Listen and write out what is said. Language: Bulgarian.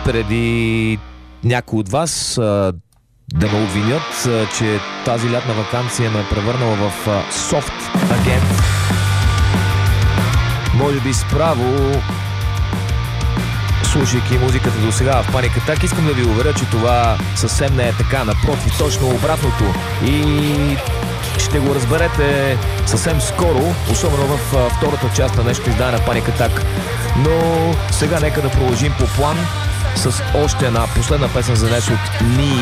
преди някой от вас да ме обвинят, че тази лятна ваканция ме е превърнала в софт агент. Може би справо, слушайки музиката до сега в Panic Attack, искам да ви уверя, че това съвсем не е така. Напротив, точно обратното. И ще го разберете съвсем скоро, особено в втората част на днешното издание на Panic Attack. Но сега нека да продължим по план с още една последна песен за днес от Nii.